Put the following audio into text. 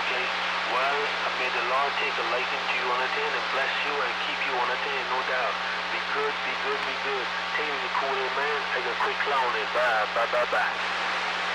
Okay? Well, may the Lord take a liking to you, understand, and bless you and keep you, understand, no doubt. Be good, be good, be good. Take it easy, cool, man. I got quick clown it. Bye, bye, bye, bye.